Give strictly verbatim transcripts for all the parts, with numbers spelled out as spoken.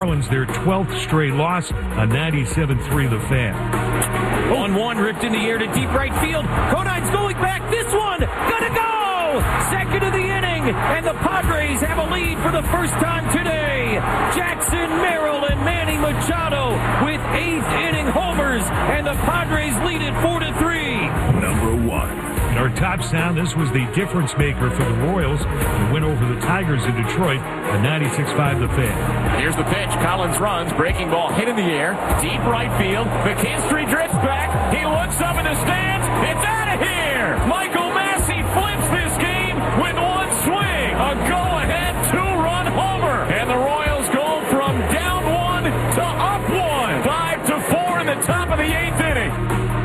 Marlins their twelfth straight loss on ninety-seven three The Fan. one one ripped in the air to deep right field. Conine's going back. This one gonna go. Second of the inning, and the Padres have a lead for the first time today. Jackson Merrill and Manny Machado with eighth inning homers, and the Padres lead it four to three. Number one. In our top sound, this was the difference maker for the Royals who went over the Tigers in Detroit at ninety-six five The Fan. Here's the pitch. Collins runs. Breaking ball hit in the air. Deep right field. McKinstry drifts back. He looks up in the stands. It's out of here. Michael Massey flips this game with one swing. A go-ahead two-run homer. And the Royals go from down one to up one. Five to four in the top of the eighth inning.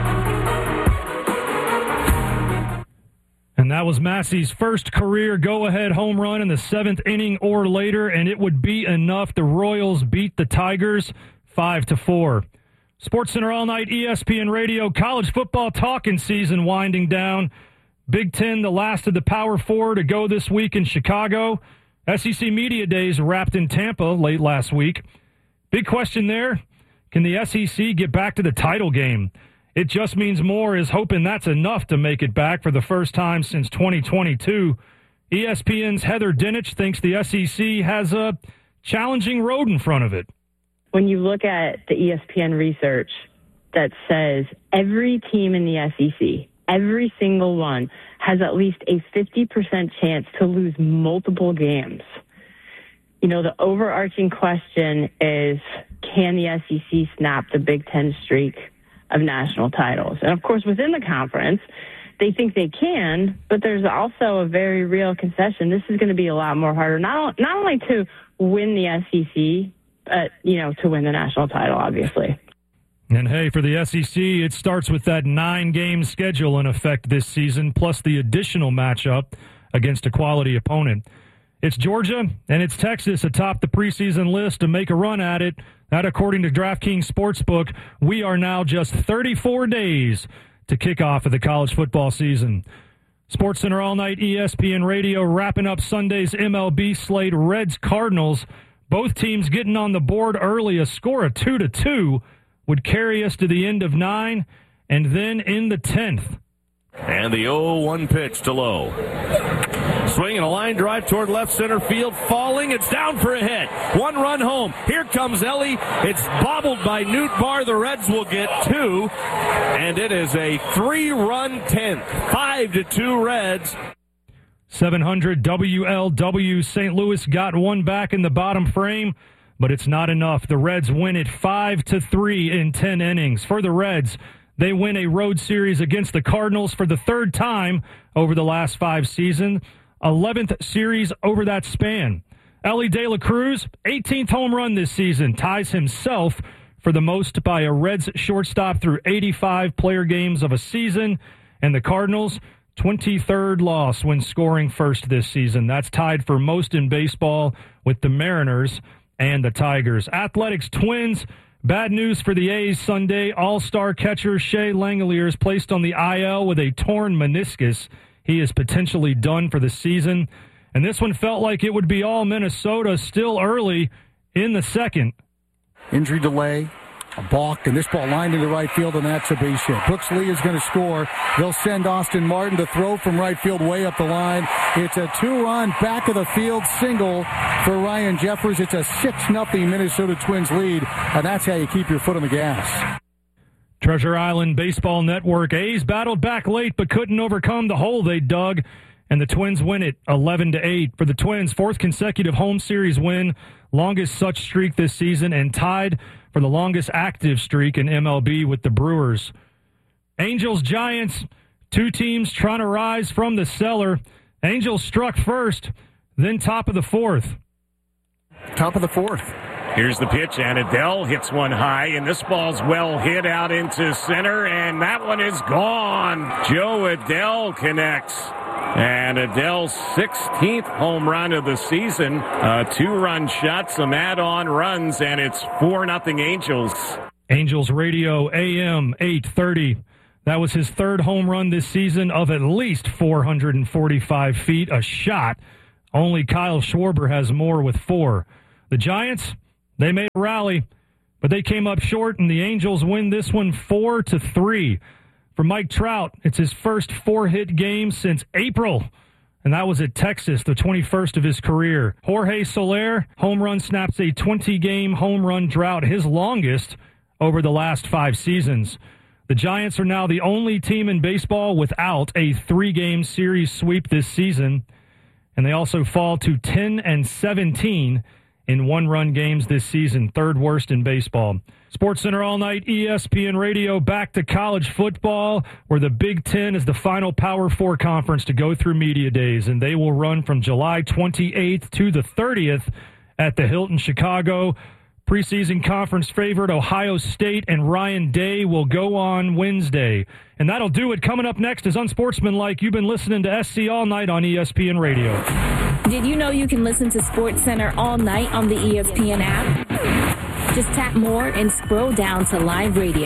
And that was Massey's first career go-ahead home run in the seventh inning or later, and it would be enough. The Royals beat the Tigers five to four. SportsCenter All Night, E S P N Radio, college football talking season winding down. Big Ten, the last of the Power Four to go this week in Chicago. S E C Media Days wrapped in Tampa late last week. Big question there, can the S E C get back to the title game? It Just Means More is hoping that's enough to make it back for the first time since twenty twenty-two. E S P N's Heather Dinich thinks the S E C has a challenging road in front of it. When you look at the E S P N research that says every team in the S E C, every single one, has at least a fifty percent chance to lose multiple games. You know, the overarching question is, can the S E C snap the Big Ten streak of national titles? And of course, within the conference, they think they can, but there's also a very real concession. This is going to be a lot more harder, not, not only to win the S E C, but, you know, to win the national title, obviously. And hey, for the S E C, it starts with that nine-game schedule in effect this season, plus the additional matchup against a quality opponent. It's Georgia and it's Texas atop the preseason list to make a run at it. That, according to DraftKings Sportsbook, we are now just thirty-four days to kick off of the college football season. SportsCenter All Night, E S P N Radio, wrapping up Sunday's M L B slate. Reds Cardinals, both teams getting on the board early. A score of two to two would carry us to the end of nine, and then in the tenth. And the oh one pitch to Lowe. Swinging a line drive toward left center field. Falling. It's down for a hit. One run home. Here comes Ellie. It's bobbled by Newt Barr. The Reds will get two. And it is a three-run tenth. Five to two Reds. seven hundred W L W. Saint Louis got one back in the bottom frame, but it's not enough. The Reds win it five to three in ten innings. For the Reds, they win a road series against the Cardinals for the third time over the last five seasons. eleventh series over that span. Ellie De La Cruz, eighteenth home run this season, ties himself for the most by a Reds shortstop through eighty-five player games of a season. And the Cardinals, twenty-third loss when scoring first this season. That's tied for most in baseball with the Mariners and the Tigers. Athletics Twins, bad news for the A's Sunday. All-star catcher Shea Langeliers is placed on the I L with a torn meniscus. He is potentially done for the season. And this one felt like it would be all Minnesota still early in the second. Injury delay, a balk, and this ball lined into right field, and that's a base hit. Brooks Lee is going to score. They'll send Austin Martin to throw from right field way up the line. It's a two-run back of the field single for Ryan Jeffers. It's a six nothing Minnesota Twins lead, and that's how you keep your foot on the gas. Treasure Island Baseball Network. A's battled back late but couldn't overcome the hole they dug, and the Twins win it eleven to eight. For the Twins, fourth consecutive home series win, longest such streak this season, and tied for the longest active streak in M L B with the Brewers. Angels Giants, two teams trying to rise from the cellar. Angels struck first, then top of the fourth. Top of the fourth. Here's the pitch, and Adele hits one high, and this ball's well hit out into center, and that one is gone. Joe Adele connects. And Adele's sixteenth home run of the season. A two-run shot, some add-on runs, and it's four nothing Angels. Angels Radio, A M eight thirty. That was his third home run this season of at least four hundred forty-five feet, a shot. Only Kyle Schwarber has more with four. The Giants, They made a rally, but they came up short, and the Angels win this one four to three. For Mike Trout, it's his first four-hit game since April, and that was at Texas, the twenty-first of his career. Jorge Soler, home run, snaps a twenty-game home run drought, his longest over the last five seasons. The Giants are now the only team in baseball without a three-game series sweep this season, and they also fall to ten and seventeen in one-run games this season, third worst in baseball. SportsCenter All Night, E S P N Radio, back to college football, where the Big Ten is the final Power Four conference to go through media days, and they will run from July twenty-eighth to the thirtieth at the Hilton Chicago. Preseason conference favorite Ohio State and Ryan Day will go on Wednesday. And that'll do it. Coming up next is Unsportsmanlike. You've been listening to S C All Night on E S P N Radio. Did you know you can listen to SportsCenter all night on the E S P N app? Just tap more and scroll down to live radio.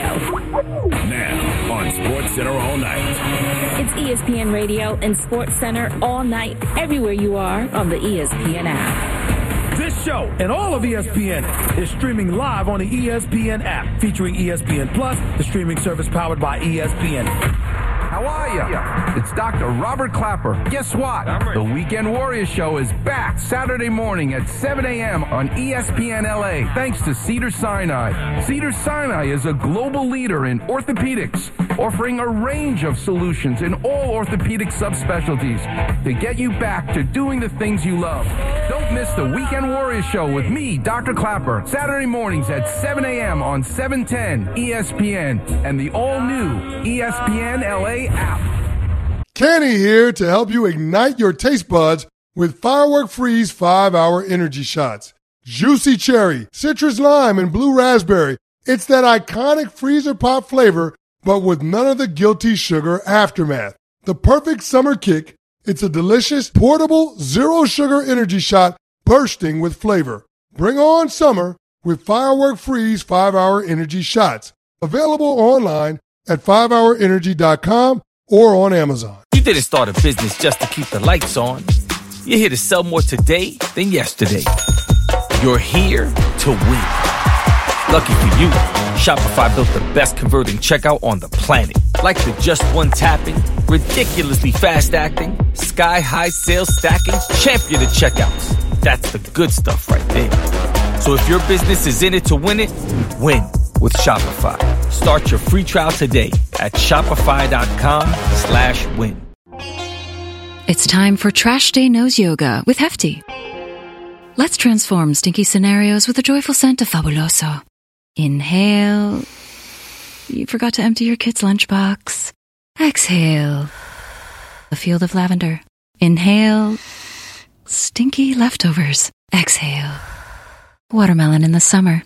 Now on SportsCenter All Night. It's E S P N Radio and SportsCenter all night, everywhere you are on the E S P N app. This show and all of E S P N is streaming live on the E S P N app, featuring E S P N Plus, the streaming service powered by E S P N. How are you? It's Doctor Robert Clapper. Guess what? The Weekend Warriors Show is back Saturday morning at seven a.m. on E S P N L A, thanks to Cedars-Sinai. Cedars-Sinai is a global leader in orthopedics, offering a range of solutions in all orthopedic subspecialties to get you back to doing the things you love. Don't miss the Weekend Warriors Show with me, Doctor Clapper, Saturday mornings at seven a.m. on seven ten E S P N and the all-new E S P N L A app. Kenny here to help you ignite your taste buds with Firework Freeze five hour energy shots. Juicy cherry, citrus lime, and blue raspberry. It's that iconic freezer pop flavor, but with none of the guilty sugar aftermath. The perfect summer kick. It's a delicious, portable, zero-sugar energy shot bursting with flavor. Bring on summer with Firework Freeze five hour energy shots. Available online at five hour energy dot com or on Amazon. You didn't start a business just to keep the lights on. You're here to sell more today than yesterday. You're here to win. Lucky for you, Shopify built the best converting checkout on the planet. Like the just one tapping, ridiculously fast acting, sky-high sales stacking, champion of checkouts. That's the good stuff right there. So if your business is in it to win it, win with Shopify. Start your free trial today at shopify.com slash win. It's time for Trash Day Nose Yoga with Hefty. Let's transform stinky scenarios with a joyful scent of Fabuloso. Inhale. You forgot to empty your kid's lunchbox. Exhale. A field of lavender. Inhale. Stinky leftovers. Exhale. Watermelon in the summer.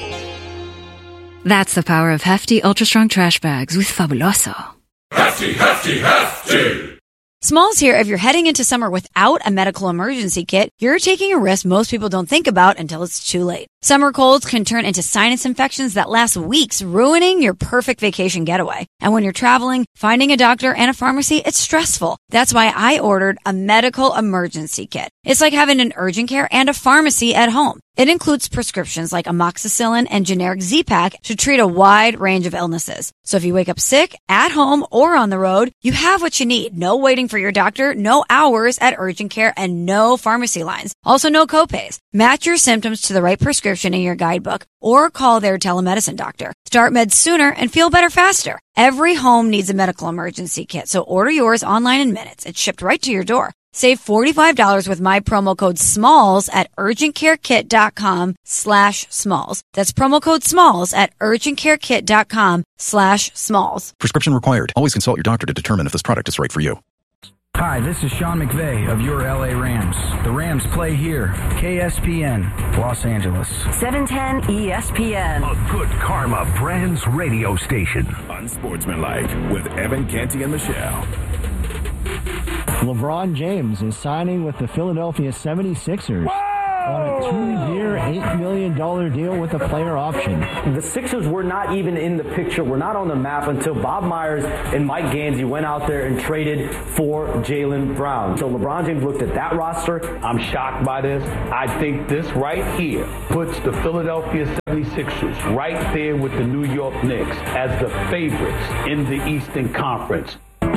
That's the power of Hefty Ultra Strong Trash Bags with Fabuloso. Hefty, hefty, hefty. Smalls here. If you're heading into summer without a medical emergency kit, you're taking a risk most people don't think about until it's too late. Summer colds can turn into sinus infections that last weeks, ruining your perfect vacation getaway. And when you're traveling, finding a doctor and a pharmacy, it's stressful. That's why I ordered a medical emergency kit. It's like having an urgent care and a pharmacy at home. It includes prescriptions like amoxicillin and generic Z-Pak to treat a wide range of illnesses. So if you wake up sick, at home, or on the road, you have what you need. No waiting for your doctor, no hours at urgent care, and no pharmacy lines. Also no copays. Match your symptoms to the right prescription in your guidebook or call their telemedicine doctor. Start meds sooner and feel better faster. Every home needs a medical emergency kit, so order yours online in minutes. It's shipped right to your door. Save forty-five dollars with my promo code SMALLS at urgentcarekit.com slash smalls. That's promo code SMALLS at urgentcarekit.com slash smalls. Prescription required. Always consult your doctor to determine if this product is right for you. Hi, this is Sean McVay of your L A Rams. The Rams play here. K S P N, Los Angeles. seven ten E S P N. A good karma Brands radio station. Unsportsmanlike with Evan Canty and Michelle. LeBron James is signing with the Philadelphia seventy-sixers. Whoa! on a two-year, eight million dollars deal with a player option. The Sixers were not even in the picture, were not on the map until Bob Myers and Mike Gansey went out there and traded for Jaylen Brown. So LeBron James looked at that roster. I'm shocked by this. I think this right here puts the Philadelphia seventy-sixers right there with the New York Knicks as the favorites in the Eastern Conference.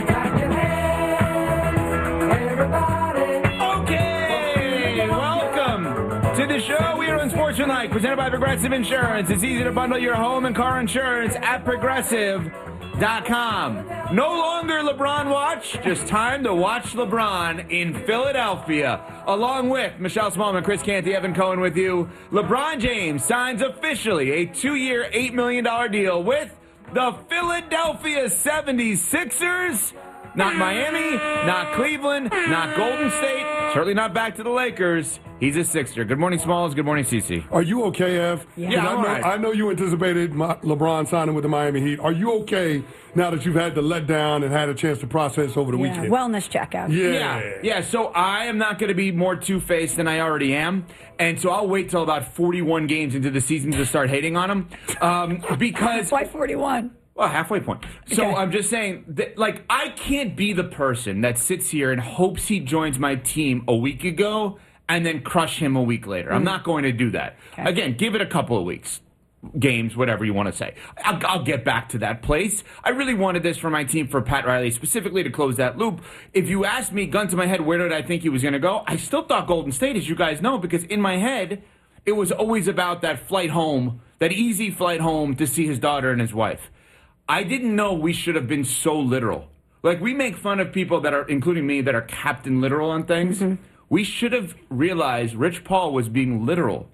To the show, we are on Sportsmanlike, presented by Progressive Insurance. It's easy to bundle your home and car insurance at Progressive dot com. No longer LeBron watch, just time to watch LeBron in Philadelphia. Along with Michelle Smallman, Chris Canty, Evan Cohen with you. LeBron James signs officially a two-year, eight million dollars deal with the Philadelphia seventy-sixers. Not Miami, not Cleveland, not Golden State, certainly not back to the Lakers. He's a Sixer. Good morning, Smalls. Good morning, Cece. Are you okay, Ev? Yeah, yeah I, I'm know, right. I know you anticipated my, LeBron signing with the Miami Heat. Are you okay now that you've had the letdown and had a chance to process over the yeah, weekend? Wellness checkout. Yeah. yeah. Yeah, so I am not going to be more two-faced than I already am. And so I'll wait till about forty-one games into the season to start hating on him. Um, because Why forty-one? Well, halfway point. So Okay. I'm just saying that, like, I can't be the person that sits here and hopes he joins my team a week ago and then crush him a week later. Mm. I'm not going to do that. Okay. Again, give it a couple of weeks. Games, whatever you want to say. I'll, I'll get back to that place. I really wanted this for my team, for Pat Riley, specifically to close that loop. If you asked me, gun to my head, where did I think he was going to go? I still thought Golden State, as you guys know, because in my head, it was always about that flight home, that easy flight home to see his daughter and his wife. I didn't know we should have been so literal. Like, we make fun of people that are, including me, that are Captain Literal on things. Mm-hmm. We should have realized Rich Paul was being literal.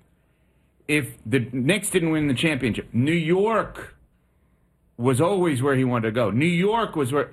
If the Knicks didn't win the championship, New York was always where he wanted to go. New York was where...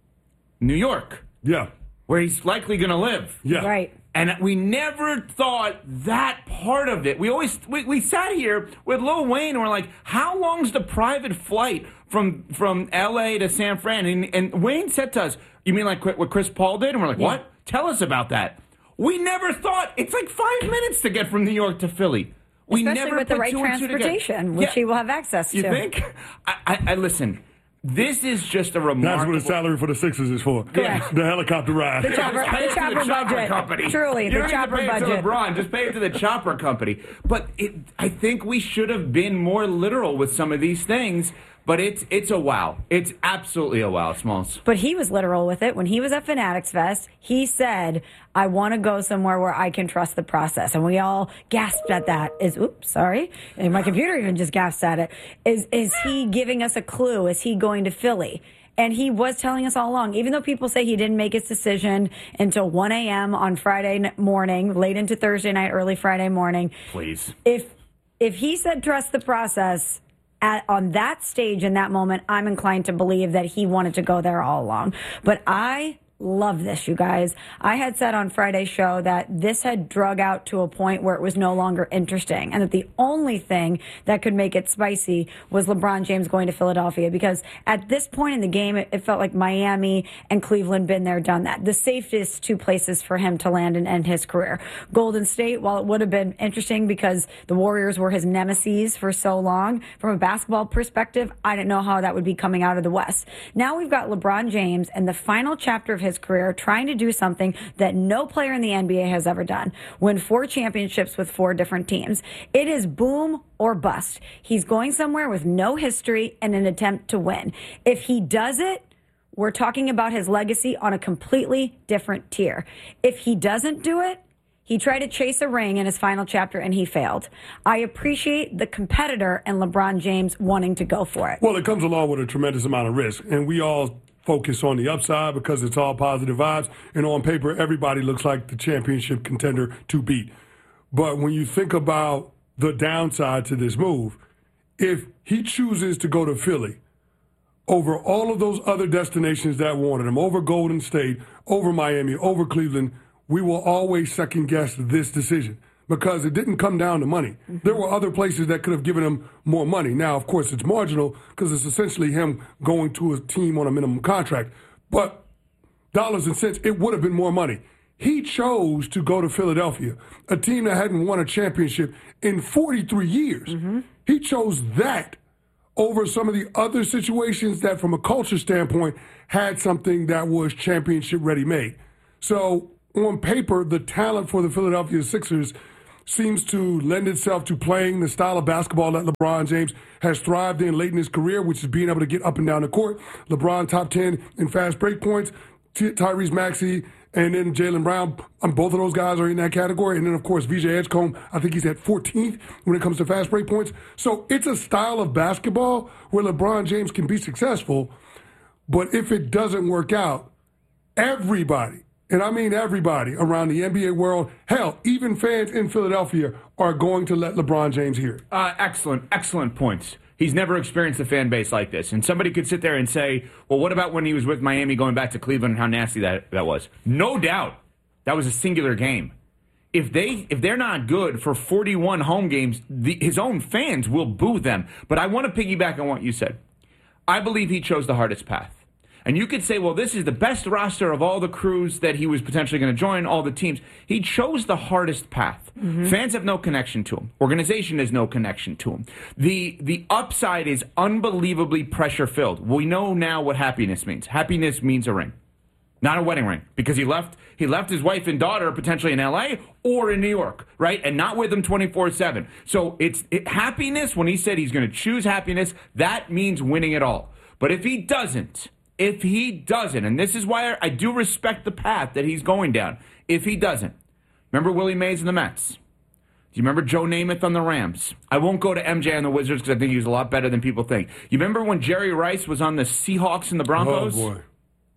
New York. Yeah. Where he's likely going to live. Yeah. Right. And we never thought that part of it. We always we, we sat here with Lil Wayne and we're like, how long's the private flight from from L A to San Fran? And, and Wayne said to us, you mean like what Chris Paul did? And we're like, yeah. What? Tell us about that. We never thought. It's like five minutes to get from New York to Philly. We Especially never with the put right two and two transportation, which yeah. he will have access to. You think? I, I, I listen. This is just a remarkable... That's what the salary for the Sixers is for. Correct. The helicopter ride. The chopper, the the chopper, the chopper budget. company. Truly, you the don't chopper need to pay budget. it to LeBron. Just pay it to the chopper company. But it, I think we should have been more literal with some of these things. But it's it's a wow. It's absolutely a wow, Smalls. But he was literal with it. When he was at Fanatics Fest, he said, I want to go somewhere where I can trust the process. And we all gasped at that. Is oops, sorry. And my computer even just gasped at it. Is is he giving us a clue? Is he going to Philly? And he was telling us all along, even though people say he didn't make his decision until one a.m. on Friday morning, late into Thursday night, early Friday morning. Please. If if he said trust the process, At, on that stage in that moment, I'm inclined to believe that he wanted to go there all along. But I love this, you guys. I had said on Friday's show that this had drug out to a point where it was no longer interesting, and that the only thing that could make it spicy was LeBron James going to Philadelphia, because at this point in the game, it, it felt like Miami and Cleveland been there, done that. The safest two places for him to land and end his career. Golden State, while it would have been interesting because the Warriors were his nemesis for so long, from a basketball perspective, I didn't know how that would be coming out of the West. Now we've got LeBron James and the final chapter of his career trying to do something that no player in the N B A has ever done. Win four championships with four different teams. It is boom or bust. He's going somewhere with no history and an attempt to win. If he does it, we're talking about his legacy on a completely different tier. If he doesn't do it, he tried to chase a ring in his final chapter and he failed. I appreciate the competitor and LeBron James wanting to go for it. Well, it comes along with a tremendous amount of risk, and we all focus on the upside because it's all positive vibes, and on paper, everybody looks like the championship contender to beat. But when you think about the downside to this move, if he chooses to go to Philly over all of those other destinations that wanted him, over Golden State, over Miami, over Cleveland, we will always second guess this decision because it didn't come down to money. Mm-hmm. There were other places that could have given him more money. Now, of course, it's marginal because it's essentially him going to a team on a minimum contract. But dollars and cents, it would have been more money. he chose to go to Philadelphia, a team that hadn't won a championship in forty-three years. Mm-hmm. He chose that over some of the other situations that, from a culture standpoint, had something that was championship ready-made. So, on paper, the talent for the Philadelphia Sixers seems to lend itself to playing the style of basketball that LeBron James has thrived in late in his career, which is being able to get up and down the court. LeBron top ten in fast break points, Ty- Tyrese Maxey, and then Jaylen Brown. Um, both of those guys are in that category. And then, of course, V J Edgecombe, I think he's at fourteenth when it comes to fast break points. So it's a style of basketball where LeBron James can be successful. But if it doesn't work out, everybody, and I mean everybody around the N B A world, hell, even fans in Philadelphia are going to let LeBron James hear it. Uh, excellent, excellent points. He's never experienced a fan base like this. And somebody could sit there and say, well, what about when he was with Miami going back to Cleveland and how nasty that, that was? No doubt. That was a singular game. If, they, if they're not good for forty-one home games, the, his own fans will boo them. But I want to piggyback on what you said. I believe he chose the hardest path. And you could say, well, this is the best roster of all the crews that he was potentially going to join, all the teams. He chose the hardest path. Mm-hmm. Fans have no connection to him. Organization has no connection to him. The the upside is unbelievably pressure-filled. We know now what happiness means. Happiness means a ring, not a wedding ring, because he left he left his wife and daughter potentially in L A or in New York, right? And not with them twenty-four seven. So it's it, happiness, when he said he's going to choose happiness, that means winning it all. But if he doesn't, If he doesn't, and this is why I do respect the path that he's going down, if he doesn't, remember Willie Mays and the Mets? Do you remember Joe Namath on the Rams? I won't go to M J on the Wizards because I think he was a lot better than people think. You remember when Jerry Rice was on the Seahawks and the Broncos? Oh, boy.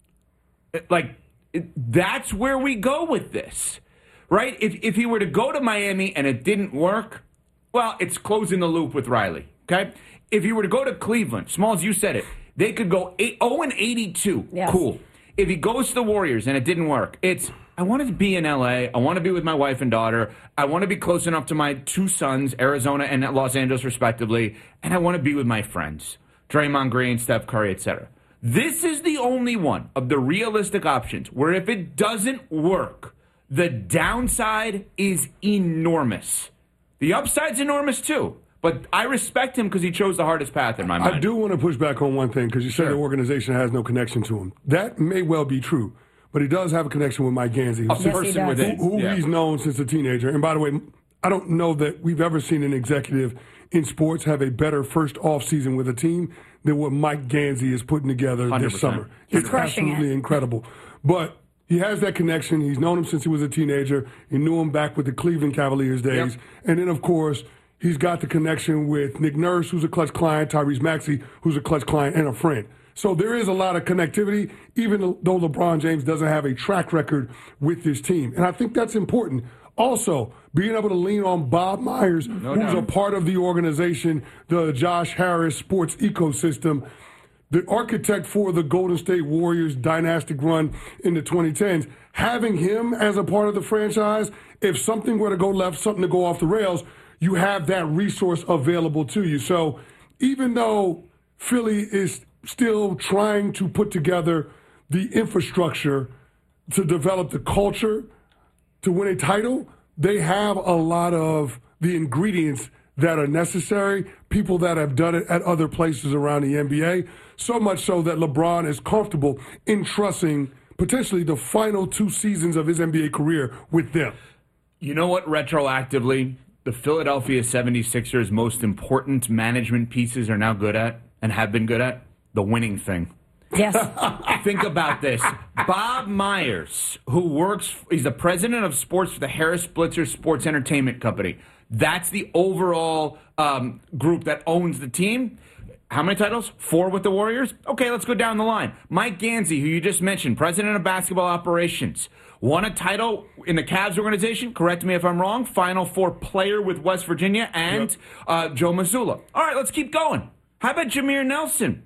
It, like, it, that's where we go with this, right? If, if he were to go to Miami and it didn't work, well, it's closing the loop with Riley, okay? If he were to go to Cleveland, Smalls, you said it, they could go oh and eighty-two. Yes. Cool. If he goes to the Warriors and it didn't work, it's, I want to be in L A. I want to be with my wife and daughter. I want to be close enough to my two sons, Arizona and Los Angeles, respectively. And I want to be with my friends, Draymond Green, Steph Curry, et cetera. This is the only one of the realistic options where if it doesn't work, the downside is enormous. The upside's enormous, too. But I respect him because he chose the hardest path in my mind. I do want to push back on one thing because you said Sure. the organization has no connection to him. That may well be true, but he does have a connection with Mike Gansey, A who's Yes, person he does. within, who, who yeah. he's known since a teenager. And by the way, I don't know that we've ever seen an executive in sports have a better first offseason with a team than what Mike Gansey is putting together one hundred this percent. summer. He's It's crushing absolutely it. incredible. But he has that connection. He's known him since he was a teenager. He knew him back with the Cleveland Cavaliers days. Yep. And then, of course, he's got the connection with Nick Nurse, who's a clutch client, Tyrese Maxey, who's a clutch client, and a friend. So there is a lot of connectivity, even though LeBron James doesn't have a track record with this team. And I think that's important. Also, being able to lean on Bob Myers, No who's doubt. a part of the organization, the Josh Harris sports ecosystem, the architect for the Golden State Warriors dynastic run in the twenty tens. Having him as a part of the franchise, if something were to go left, something to go off the rails, you have that resource available to you. So even though Philly is still trying to put together the infrastructure to develop the culture to win a title, they have a lot of the ingredients that are necessary, people that have done it at other places around the N B A, so much so that LeBron is comfortable entrusting potentially the final two seasons of his N B A career with them. You know what, retroactively, the Philadelphia seventy-sixers' most important management pieces are now good at and have been good at? The winning thing. Yes. Think about this. Bob Myers, who works, he's the president of sports for the Harris Blitzer Sports Entertainment Company. That's the overall um, group that owns the team. How many titles? Four with the Warriors? Okay, let's go down the line. Mike Gansey, who you just mentioned, president of basketball operations, won a title in the Cavs organization. Correct me if I'm wrong. Final Four player with West Virginia and Yep. uh, Joe Mazzulla. All right, let's keep going. How about Jameer Nelson?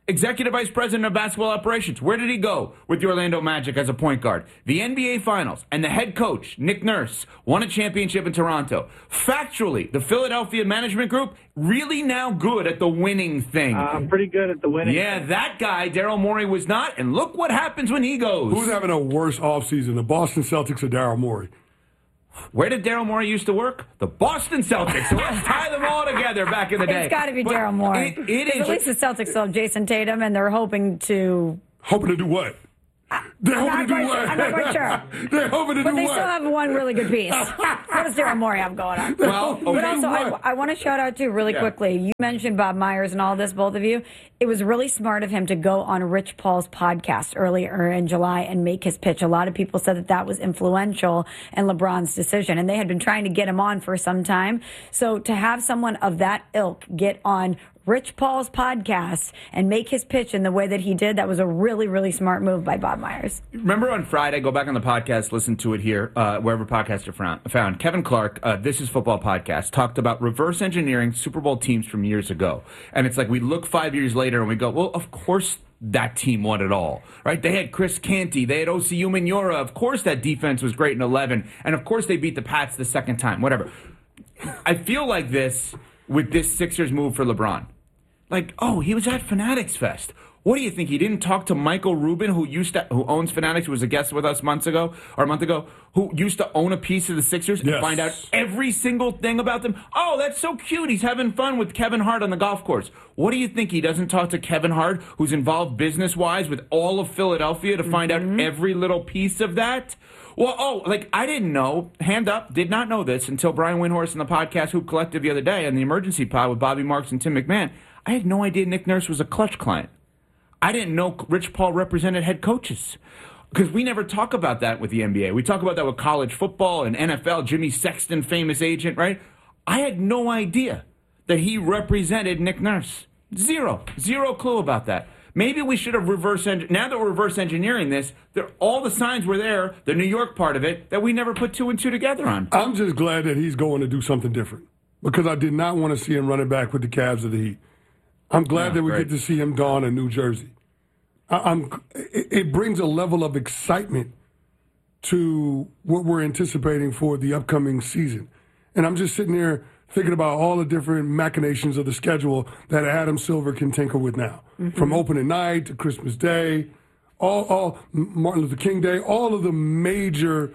Executive Vice President of Basketball Operations. Where did he go with the Orlando Magic as a point guard? The N B A Finals. And the head coach, Nick Nurse, won a championship in Toronto. Factually, the Philadelphia management group really now good at the winning thing. Uh, I'm pretty good at the winning Yeah, thing. that guy, Daryl Morey, was not. And look what happens when he goes. Who's having a worse offseason, the Boston Celtics or Daryl Morey? Where did Daryl Morey used to work? The Boston Celtics. So let's tie them all together back in the day. It's got to be But Daryl Morey. It, it is. At least the Celtics still have Jason Tatum, and they're hoping to... Hoping to do what? They're I'm hoping not to do quite what? sure. I'm not quite sure. They're hoping to but do they what? still have one really good piece. What does Daryl Morey have going on? Well, but okay, also, I, I want to shout out, too, really Yeah. quickly. You mentioned Bob Myers and all this, both of you. It was really smart of him to go on Rich Paul's podcast earlier in July and make his pitch. A lot of people said that that was influential in LeBron's decision, and they had been trying to get him on for some time. So to have someone of that ilk get on Rich Paul's podcast and make his pitch in the way that he did, that was a really, really smart move by Bob Myers. Remember on Friday, go back on the podcast, listen to it here, uh, wherever podcasts are found. Kevin Clark, uh, This Is Football podcast, talked about reverse engineering Super Bowl teams from years ago. And it's like we look five years later and we go, well, of course that team won it all, right? They had Chris Canty. They had O C Umenyiora. Of course that defense was great in eleven. And of course they beat the Pats the second time, whatever. I feel like this with this Sixers move for LeBron. Like, oh, he was at Fanatics Fest. What do you think? He didn't talk to Michael Rubin, who used to, who owns Fanatics, who was a guest with us months ago or a month ago, who used to own a piece of the Sixers and Yes. find out every single thing about them. Oh, that's so cute. He's having fun with Kevin Hart on the golf course. What do you think? He doesn't talk to Kevin Hart, who's involved business-wise with all of Philadelphia to find Mm-hmm. out every little piece of that? Well, oh, like, I didn't know, hand up, did not know this until Brian Windhorst on the podcast Hoop Collective the other day on the Emergency Pod with Bobby Marks and Tim McMahon. I had no idea Nick Nurse was a Clutch client. I didn't know Rich Paul represented head coaches. Because we never talk about that with the N B A. We talk about that with college football and N F L. Jimmy Sexton, famous agent, right? I had no idea that he represented Nick Nurse. Zero. Zero clue about that. Maybe we should have reverse engineered. Now that we're reverse engineering this, there, all the signs were there, the New York part of it, that we never put two and two together on. I'm just glad that he's going to do something different because I did not want to see him running back with the Cavs of the Heat. I'm glad Yeah, that we great. get to see him don in New Jersey. I, I'm. It, it brings a level of excitement to what we're anticipating for the upcoming season. And I'm just sitting there thinking about all the different machinations of the schedule that Adam Silver can tinker with now. Mm-hmm. From opening night to Christmas Day, all, all Martin Luther King Day, all of the major,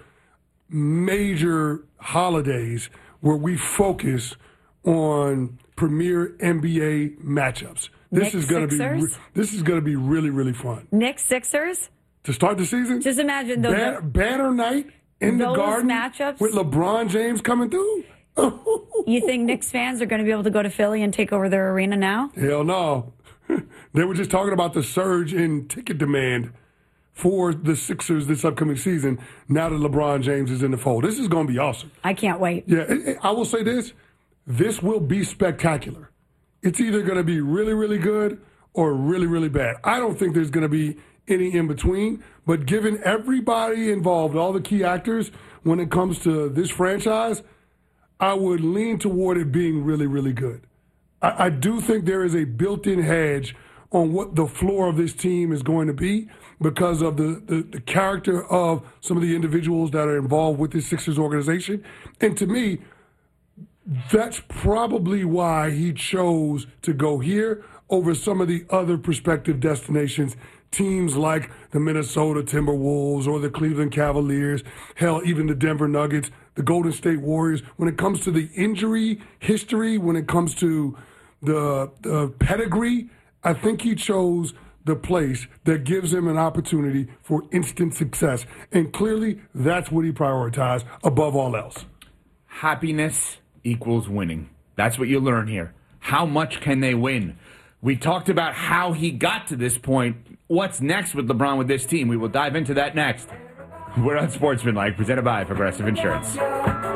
major holidays where we focus on premier N B A matchups. This Knicks is going to be Sixers? re- this is going to be really really fun Knicks Sixers? to start the season. Just imagine those, Banner, banner night in the those Garden matchups. with LeBron James coming through. You think Knicks fans are going to be able to go to Philly and take over their arena now? Hell no. They were just talking about the surge in ticket demand for the Sixers this upcoming season now that LeBron James is in the fold. This is going to be awesome. I can't wait. Yeah, it- it- I will say this. This will be spectacular. It's either going to be really, really good or really, really bad. I don't think there's going to be any in between, but given everybody involved, all the key actors, when it comes to this franchise, I would lean toward it being really, really good. I, I do think there is a built-in hedge on what the floor of this team is going to be because of the, the, the character of some of the individuals that are involved with this Sixers organization. And to me, that's probably why he chose to go here over some of the other prospective destinations, teams like the Minnesota Timberwolves or the Cleveland Cavaliers, hell, even the Denver Nuggets, the Golden State Warriors. When it comes to the injury history, when it comes to the, the pedigree, I think he chose the place that gives him an opportunity for instant success. And clearly, that's what he prioritized above all else. Happiness equals winning. That's what you learn here. How much can they win? We talked about how he got to this point. What's next with LeBron with this team? We will dive into that next. We're on Sportsmanlike, presented by Progressive Insurance. E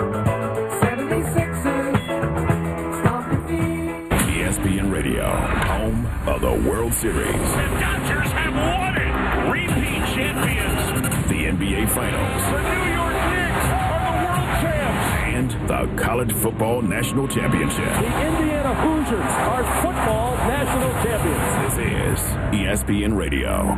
S P N Radio, home of the World Series. The Dodgers have won it. Repeat champions. The N B A Finals. The New York Knicks are the world champs. And the College Football National Championship. The Indiana Chargers are football national champions. This is E S P N Radio.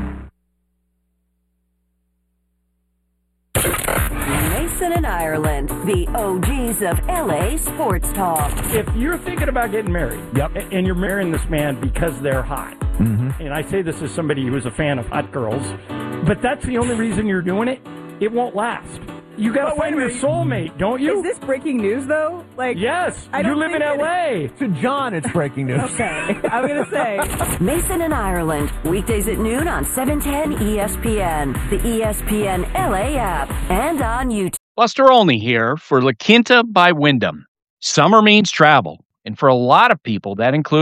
Mason and Ireland, the O Gs of L A sports talk. If you're thinking about getting married, yep. and you're marrying this man because they're hot, mm-hmm. and I say this as somebody who is a fan of hot girls, but that's the only reason you're doing it, it won't last. You got to find your soulmate, don't you? Is this breaking news, though? Like, yes, I you live in L A. To John, it's breaking news. Okay, I'm going to say. Mason and Ireland, weekdays at noon on seven ten E S P N, the E S P N L A app, and on YouTube. Buster Olney here for La Quinta by Wyndham. Summer means travel, and for a lot of people, that includes